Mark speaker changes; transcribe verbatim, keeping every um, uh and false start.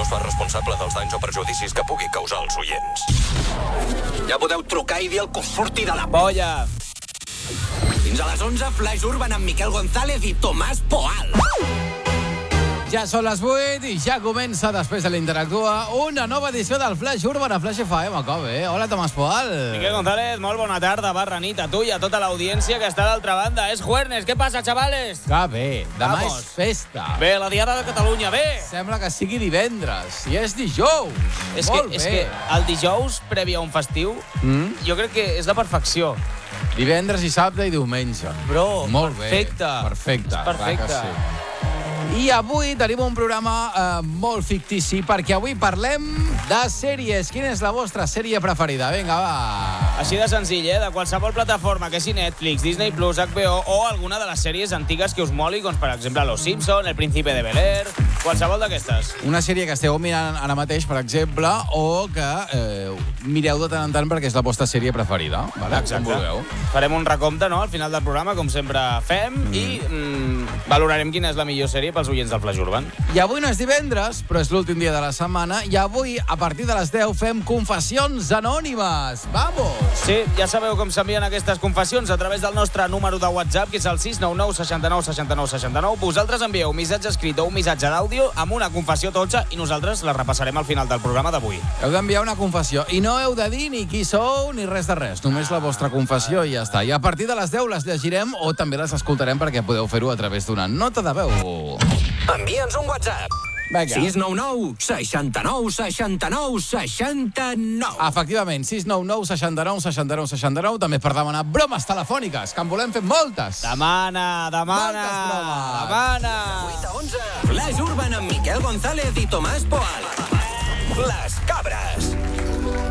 Speaker 1: es fa responsable dels danys o perjudicis que pugui causar als oients. Ja podeu trucar i dir el que us surti de la
Speaker 2: polla.
Speaker 1: Fins a les onze, Flash Urban amb Miquel González i Tomàs Poal.
Speaker 3: Ja són les vuit i ja comença, després de l'Interactua, una nova edició del Flash Urban a Flash F M, com bé? Hola, Tomàs Poal.
Speaker 2: Miquel González, molt bona tarda, barra nit a tu i a tota l'audiència que està a l'altra banda. És jueves, què passa, xavales?
Speaker 3: Que bé, demà
Speaker 2: Vamos.
Speaker 3: és festa.
Speaker 2: Bé, la Diada de Catalunya, bé.
Speaker 3: Sembla que sigui divendres i és dijous.
Speaker 2: És
Speaker 3: molt
Speaker 2: que,
Speaker 3: bé.
Speaker 2: és que el dijous, previ a un festiu,
Speaker 3: Mm?
Speaker 2: jo crec que és la perfecció.
Speaker 3: Divendres i sabte i diumenge.
Speaker 2: Bro,
Speaker 3: molt
Speaker 2: perfecte.
Speaker 3: Bé. Perfecte.
Speaker 2: És perfecte.
Speaker 3: clar que sí. I avui tenim un programa eh, molt fictici, perquè avui parlem de sèries. Quina és la vostra sèrie preferida? Vinga, va.
Speaker 2: Així de senzill, eh? De qualsevol plataforma, que sigui Netflix, Disney Plus, H B O o alguna de les sèries antigues que us moli, com per exemple Los Simpson, El Príncipe de Bel-Air, qualsevol d'aquestes.
Speaker 3: Una sèrie que esteu mirant ara mateix, per exemple, o que eh, mireu de tant en tant perquè és la vostra sèrie preferida. Vale?
Speaker 2: Exacte.
Speaker 3: Com vulgueu.
Speaker 2: Farem un recompte, no?, al final del programa, com sempre fem, mm. i mm, valorarem quina és la millor sèrie pels oients del Flash Urban.
Speaker 3: I avui no és divendres, però és l'últim dia de la setmana, i avui, a partir de les deu, fem confessions anònimes. Vamos!
Speaker 2: Sí, ja sabeu com s'envien aquestes confessions a través del nostre número de WhatsApp, que és el sis nou nou seixanta-nou seixanta-nou seixanta-nou. Vosaltres envieu un missatge escrit o un missatge d'àudio amb una confessió totxa i nosaltres la repassarem al final del programa d'avui.
Speaker 3: Heu d'enviar una confessió i no heu de dir ni qui sou ni res de res, només la vostra confessió i ja està. I a partir de les deu les llegirem o també les escoltarem perquè podeu fer-ho a través d'una nota de veu.
Speaker 1: Envia'ns un WhatsApp.
Speaker 3: Vinga.
Speaker 1: sis nou nou seixanta-nou seixanta-nou seixanta-nou.
Speaker 3: Efectivament, sis nou nou seixanta-nou seixanta-nou seixanta-nou, també per demanar bromes telefòniques, que en volem fer moltes.
Speaker 2: Demana, demana,
Speaker 3: Moltes bromes.
Speaker 2: demana.
Speaker 1: vuit a onze. Flash Urban amb Miquel González i Tomàs Poal. Les cabres.